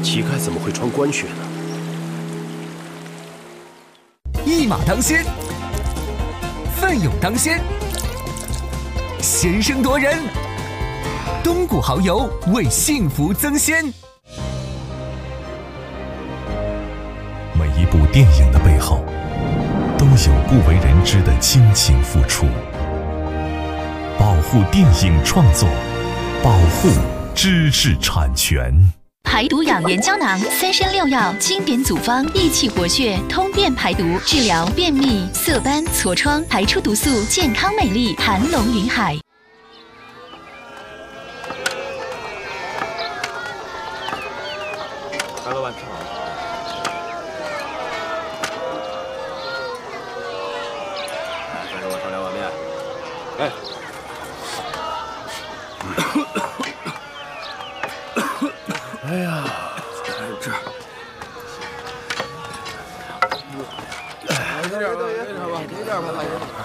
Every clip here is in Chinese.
乞丐怎么会穿官靴呢？ 一马当先，奋勇当先，先声夺人。东谷蚝油为幸福增鲜。 每一部电影的背后，都有不为人知的亲情付出。保护电影创作，保护知识产权。 排毒养颜胶囊，3参6药经典组方，益气活血，通便排毒，治疗便秘、色斑、痤疮，排出毒素，健康美丽，盘龙云海。 白老板吃好了。再给我上2碗面。哎。 哎呀， 这。给点吧，给点吧，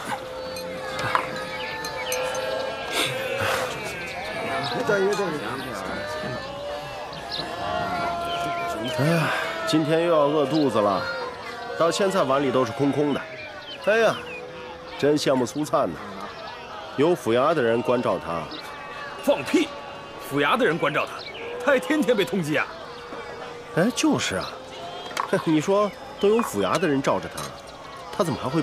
哎呀，今天又要饿肚子了，到现在碗里都是空空的。哎呀，真羡慕苏灿呢，有府衙的人关照他。 放屁！府衙的人关照他，他还天天被通缉啊！ 哎，就是啊，你说都有府衙的人罩着他，他怎么还会